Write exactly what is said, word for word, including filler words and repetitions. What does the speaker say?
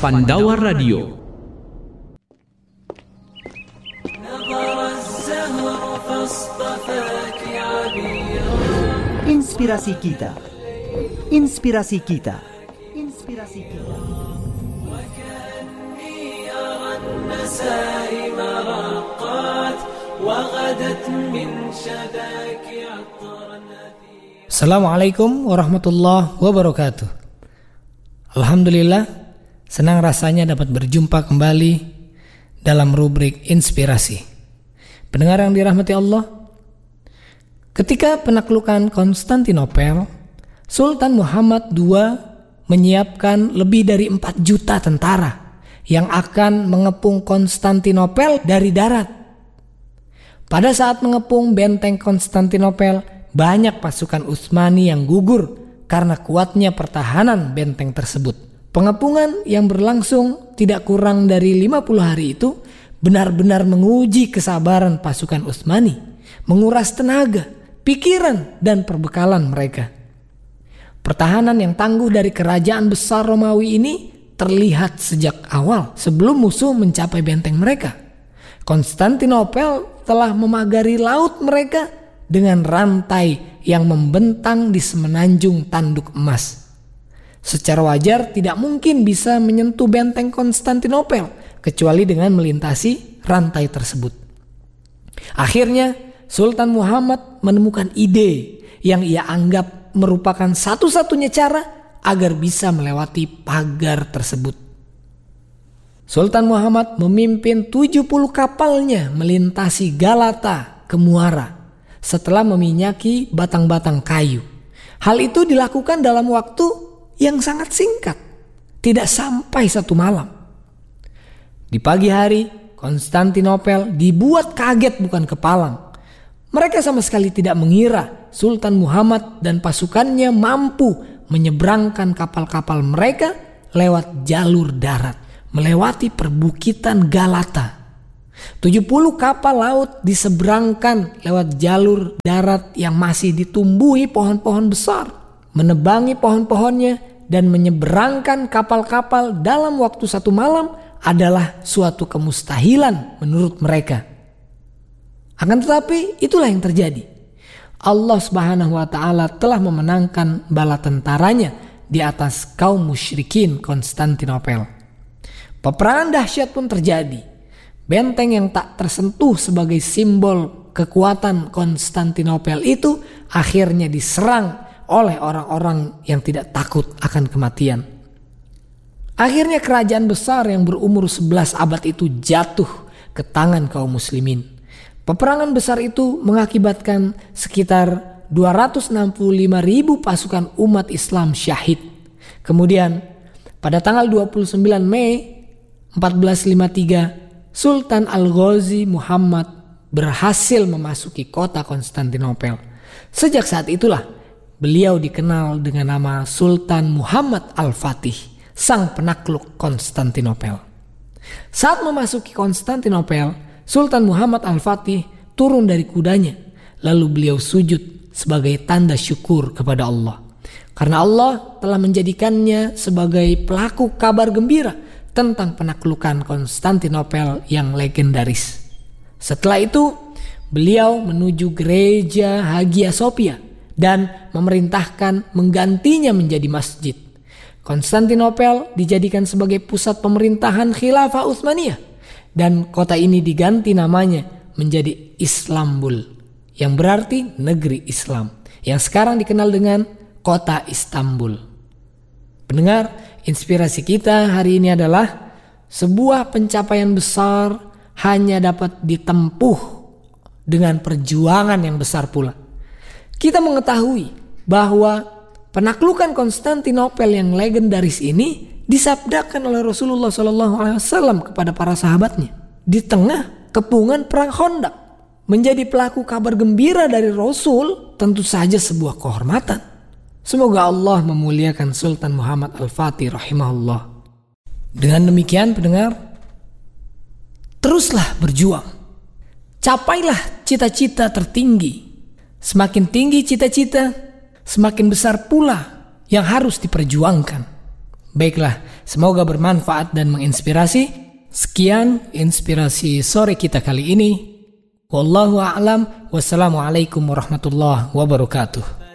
Pandawa Radio. Inspirasi kita. Inspirasi kita. Inspirasi kita. Assalamualaikum warahmatullahi wabarakatuh. Alhamdulillah, senang rasanya dapat berjumpa kembali dalam rubrik Inspirasi. Pendengar yang dirahmati Allah, ketika penaklukan Konstantinopel, Sultan Muhammad the Second menyiapkan lebih dari empat juta tentara yang akan mengepung Konstantinopel dari darat. Pada saat mengepung benteng Konstantinopel, banyak pasukan Utsmani yang gugur karena kuatnya pertahanan benteng tersebut. Pengepungan yang berlangsung tidak kurang dari lima puluh hari itu benar-benar menguji kesabaran pasukan Utsmani, menguras tenaga, pikiran, dan perbekalan mereka. Pertahanan yang tangguh dari kerajaan besar Romawi ini terlihat sejak awal sebelum musuh mencapai benteng mereka. Konstantinopel telah memagari laut mereka dengan rantai yang membentang di semenanjung tanduk emas. Secara wajar tidak mungkin bisa menyentuh benteng Konstantinopel kecuali dengan melintasi rantai tersebut. Akhirnya Sultan Muhammad menemukan ide yang ia anggap merupakan satu-satunya cara agar bisa melewati pagar tersebut. Sultan Muhammad memimpin tujuh puluh kapalnya melintasi Galata ke Muara setelah meminyaki batang-batang kayu. Hal itu dilakukan dalam waktu yang sangat singkat, tidak sampai satu malam. Di pagi hari, Konstantinopel dibuat kaget bukan kepalang. Mereka sama sekali tidak mengira Sultan Muhammad dan pasukannya mampu menyeberangkan kapal-kapal mereka lewat jalur darat, melewati perbukitan Galata. tujuh puluh kapal laut diseberangkan lewat jalur darat yang masih ditumbuhi pohon-pohon besar, menebangi pohon-pohonnya dan menyeberangkan kapal-kapal dalam waktu satu malam adalah suatu kemustahilan menurut mereka. Akan tetapi itulah yang terjadi. Allah Subhanahu wa taala telah memenangkan bala tentaranya di atas kaum musyrikin Konstantinopel. Peperangan dahsyat pun terjadi. Benteng yang tak tersentuh sebagai simbol kekuatan Konstantinopel itu akhirnya diserang oleh orang-orang yang tidak takut akan kematian. Akhirnya kerajaan besar yang berumur sebelas abad itu jatuh ke tangan kaum muslimin. Peperangan besar itu mengakibatkan sekitar dua ratus enam puluh lima ribu pasukan umat Islam syahid. Kemudian pada tanggal dua puluh sembilan Mei empat belas lima puluh tiga, Sultan Al-Ghazi Muhammad berhasil memasuki kota Konstantinopel. Sejak saat itulah beliau dikenal dengan nama Sultan Muhammad Al-Fatih, sang penakluk Konstantinopel. Saat memasuki Konstantinopel, Sultan Muhammad Al-Fatih turun dari kudanya, lalu beliau sujud sebagai tanda syukur kepada Allah. Karena Allah telah menjadikannya sebagai pelaku kabar gembira tentang penaklukan Konstantinopel yang legendaris. Setelah itu, beliau menuju gereja Hagia Sophia dan memerintahkan menggantinya menjadi masjid. Konstantinopel dijadikan sebagai pusat pemerintahan Khilafah Utsmaniyah dan kota ini diganti namanya menjadi Istanbul, yang berarti negeri Islam, yang sekarang dikenal dengan kota Istanbul. Pendengar, inspirasi kita hari ini adalah sebuah pencapaian besar hanya dapat ditempuh dengan perjuangan yang besar pula. Kita mengetahui bahwa penaklukan Konstantinopel yang legendaris ini disabdakan oleh Rasulullah shallallahu alaihi wasallam kepada para sahabatnya di tengah kepungan perang Khandaq. Menjadi pelaku kabar gembira dari Rasul tentu saja sebuah kehormatan. Semoga Allah memuliakan Sultan Muhammad Al-Fatih rahimahullah. Dengan demikian pendengar, teruslah berjuang. Capailah cita-cita tertinggi. Semakin tinggi cita-cita, semakin besar pula yang harus diperjuangkan. Baiklah, semoga bermanfaat dan menginspirasi. Sekian inspirasi sore kita kali ini. Wallahu a'lam. Wassalamualaikum warahmatullahi wabarakatuh.